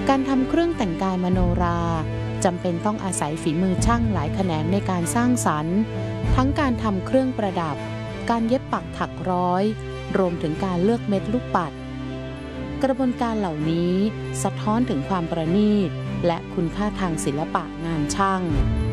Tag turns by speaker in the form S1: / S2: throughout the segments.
S1: การทำเครื่องแต่งกายมโนราจำเป็นต้องอาศัยฝีมือช่างหลายแขนงในการสร้างสรรค์ทั้งการทำเครื่องประดับการเย็บปักถักร้อยรวมถึงการเลือกเม็ดลูกปัดกระบวนการเหล่านี้สะท้อนถึงความประณีตและคุณค่าทางศิลปะงานช่าง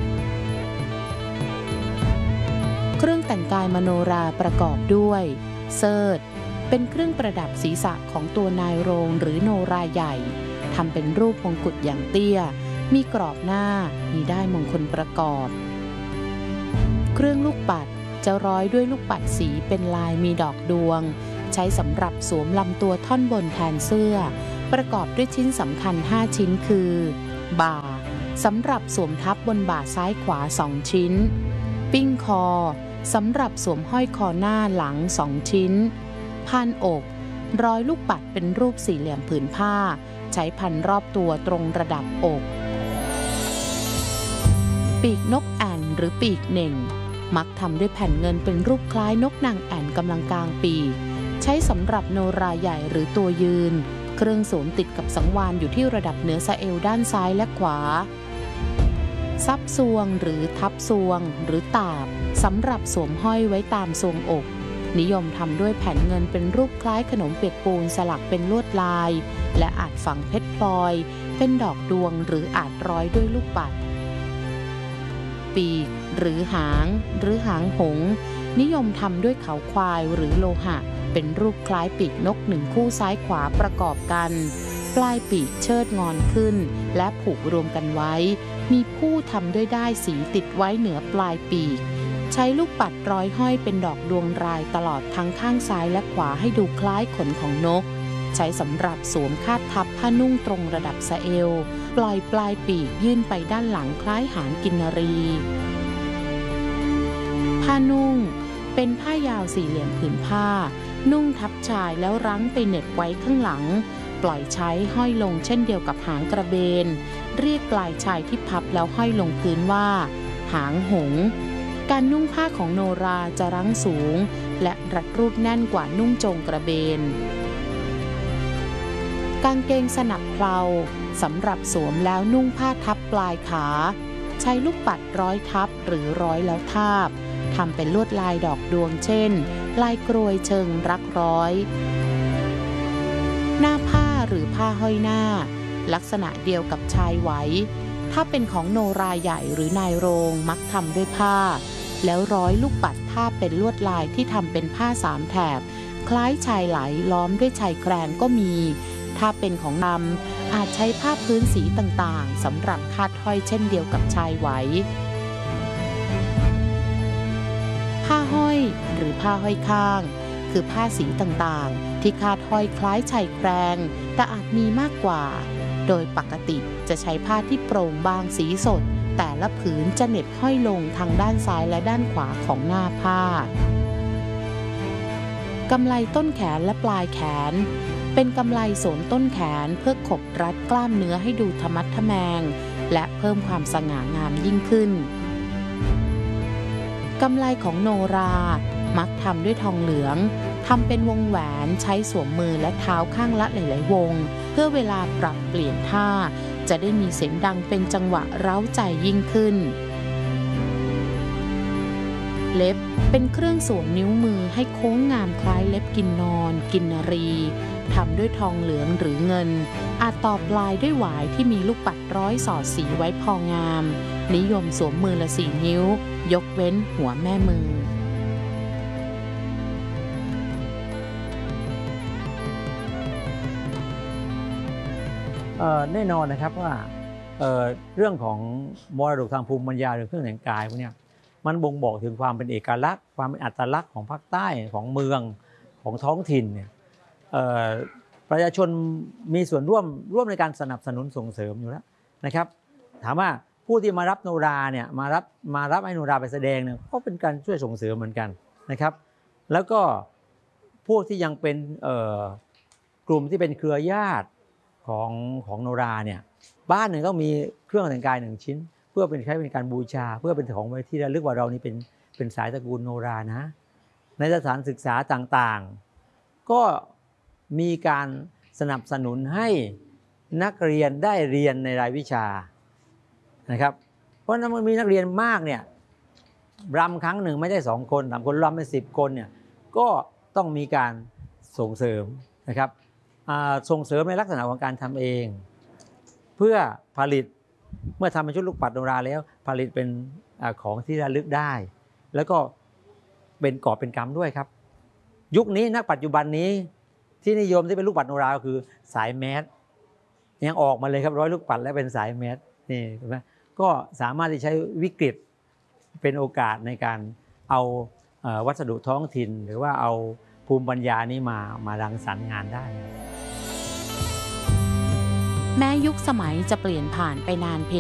S1: เครื่องแต่งกายมโนราประกอบด้วยเสิร์ธเป็นเครื่องประดับศีรษะของตัวนายโรงหรือโนราใหญ่ทำเป็นรูปมงกุฎอย่างเตี้ยมีกรอบหน้ามีด้ายมงคลประกอบเครื่องลูกปัดจะร้อยด้วยลูกปัดสีเป็นลายมีดอกดวงใช้สำหรับสวมลำตัวท่อนบนแทนเสื้อประกอบด้วยชิ้นสำคัญ5ชิ้นคือบ่าสำหรับสวมทับบนบ่าซ้ายขวา2ชิ้นปิ้งคอสำหรับสวมห้อยคอหน้าหลัง2ชิ้นพานอกร้อยลูกปัดเป็นรูปสี่เหลี่ยมผืนผ้าใช้พันรอบตัวตรงระดับอกปีกนกแอ่นหรือปีกเหน่งมักทำด้วยแผ่นเงินเป็นรูปคล้ายนกนางแอ่นกำลังกางปีกใช้สำหรับโนราใหญ่หรือตัวยืนเครื่องสวมติดกับสังวาลอยู่ที่ระดับเหนือสะเอวด้านซ้ายและขวาซับซวงหรือทับซวงหรือตาบสำหรับสวมห้อยไว้ตามทรวงอกนิยมทำด้วยแผ่นเงินเป็นรูปคล้ายขนมเปียกปูนสลักเป็นลวดลายและอาจฝังเพชรพลอยเป็นดอกดวงหรืออาจร้อยด้วยลูกปัดปีกหรือหางหงส์นิยมทำด้วยเขาควายหรือโลหะเป็นรูปคล้ายปีกนกหนึ่งคู่ซ้ายขวาประกอบกันปลายปีกเชิดงอนขึ้นและผูกรวมกันไว้มีผู้ทำด้วยด้ายสีติดไว้เหนือปลายปีกใช้ลูกปัดร้อยห้อยเป็นดอกดวงรายตลอดทั้งข้างซ้ายและขวาให้ดูคล้ายขนของนกใช้สำหรับสวมคาดทับผ้านุ่งตรงระดับสะเอวปล่อยปลายปีกยื่นไปด้านหลังคล้ายหางกินนรีผ้านุ่งเป็นผ้ายาวสี่เหลี่ยมผืนผ้านุ่งทับชายแล้วรั้งไปเหน็บไว้ข้างหลังปล่อยใช้ห้อยลงเช่นเดียวกับหางกระเบนเรียกปลายชายที่พับแล้วห้อยลงพื้นว่าหางหงส์การนุ่งผ้าของโนราจะรั้งสูงและรัดรูปแน่นกว่านุ่งโจงกระเบนกางเกงสนับเพลาสำหรับสวมแล้วนุ่งผ้าทับปลายขาใช้ลูกปัดร้อยทับหรือร้อยแล้วทาบทำเป็นลวดลายดอกดวงเช่นลายกรวยเชิงรักร้อยหน้าผ้าหรือผ้าห้อยหน้าลักษณะเดียวกับชายไหวถ้าเป็นของโนราใหญ่หรือนายโรงมักทำด้วยผ้าแล้วร้อยลูกปัดทาบเป็นลวดลายที่ทำเป็นผ้าสามแถบคล้ายชายไหลล้อมด้วยชายแครงก็มีถ้าเป็นของนำอาจใช้ผ้าพื้นสีต่างๆสำหรับคาดห้อยเช่นเดียวกับชายไหวผ้าห้อยหรือผ้าห้อยข้างคือผ้าสีต่างๆที่คาดห้อยคล้ายชายแครงแต่อาจมีมากกว่าโดยปกติจะใช้ผ้าที่โปร่งบางสีสดแต่ละผืนจะเหน็บห้อยลงทางด้านซ้ายและด้านขวาของหน้าผ้ากำไลต้นแขนและปลายแขนเป็นกำไลสวมต้นแขนเพื่อขบรัดกล้ามเนื้อให้ดูทะมัดทะแมงและเพิ่มความสง่างามยิ่งขึ้นกำไลของโนรามักทำด้วยทองเหลืองทำเป็นวงแหวนใช้สวมมือและเท้าข้างละหลายๆวงเพื่อเวลาปรับเปลี่ยนท่าจะได้มีเสียงดังเป็นจังหวะเร้าใจยิ่งขึ้นเล็บเป็นเครื่องสวมนิ้วมือให้โค้งงามคล้ายเล็บกินนอนกินนรีทำด้วยทองเหลืองหรือเงินอาจต่อปลายด้วยหวายที่มีลูกปัดร้อยสอดสีไว้พองามนิยมสวมมือละ4 นิ้วยกเว้นหัวแม่มือ
S2: แน่นอนนะครับว่าเรื่องของมรดกทางภูมิปัญญาหรือเครื่องแต่งกายพวกนี้มันบ่งบอกถึงความเป็นเอกลักษณ์ความเป็นอัตลักษณ์ของภาคใต้ของเมืองของท้องถิ่นเนี่ยประชาชนมีส่วนร่วมในการสนับสนุนส่งเสริมอยู่แล้วนะครับถามว่าผู้ที่มารับโนราเนี่ยมารับให้โนราไปแสดงเนี่ยก็เป็นการช่วยส่งเสริมเหมือนกันนะครับแล้วก็พวกที่ยังเป็นกลุ่มที่เป็นเครือญาติของโนราเนี่ยบ้านหนึ่งต้องมีเครื่องแต่งกาย1 ชิ้นเพื่อใช้เป็นการบูชาเพื่อเป็นของไว้ที่ระลึกว่าเรานี่เป็นสายตระกูลโนรานะในสถานศึกษาต่างๆก็มีการสนับสนุนให้นักเรียนได้เรียนในรายวิชานะครับเพราะนั้นมันมีนักเรียนมากเนี่ยรำครั้งหนึ่งไม่ได้2 คน3 คนรำเป็น10 คนเนี่ยก็ต้องมีการส่งเสริมนะครับส่งเสริมในลักษณะของการทำเองเพื่อผลิตเมื่อทำเป็นชุดลูกปัดโนราแล้วผลิตเป็นของที่ระลึกได้แล้วก็เป็นกอบเป็นกำด้วยครับยุคนี้นักปัจจุบันนี้ที่นิยมที่เป็นลูกปัดโนราก็คือสายแมสยังออกมาเลยครับร้อยลูกปัดและเป็นสายแมสนี่เห็นไหมก็สามารถที่ใช้วิกฤตเป็นโอกาสในการเอาวัสดุท้องถิ่นหรือว่าเอาภูมิปัญญานี้มารังสรรค์งานได้
S1: แม้ยุคสมัยจะเปลี่ยนผ่านไปนานเพียง